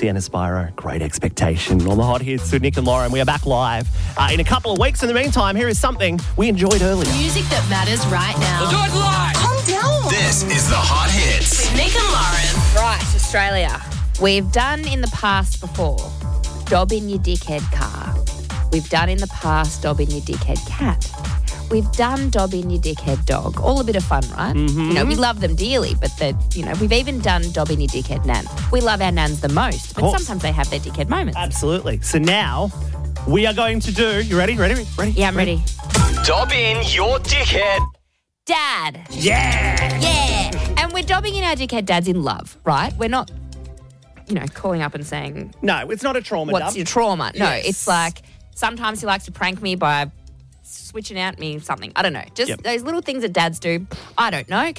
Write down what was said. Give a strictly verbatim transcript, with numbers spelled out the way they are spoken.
Sienna Spiro, Great Expectation on the Hot Hits with Nick and Lauren. We are back live uh, in a couple of weeks. In the meantime, here is something we enjoyed earlier. Music that matters right now. We'll do it live. Calm down. This is the Hot Hits. With Nick and Lauren. Right, Australia. We've done in the past before, dob in your dickhead car. We've done in the past, dob in your dickhead cat. We've done dob in your dickhead dog. All a bit of fun, right? Mm-hmm. You know, we love them dearly, but the you know, we've even done dob in your dickhead nan. We love our nans the most, but course. sometimes they have their dickhead moments. Absolutely. So now we are going to do, you ready? Ready? Ready? Yeah, I'm ready. Dob in your dickhead. Dad. Yeah. Yeah. And we're dobbing in our dickhead dads in love, right? We're not, you know, calling up and saying, No, it's not a trauma what's dump. your trauma? No, Yes. it's like sometimes he likes to prank me by switching out me something. I don't know. Just Yep. those little things that dads do. I don't know.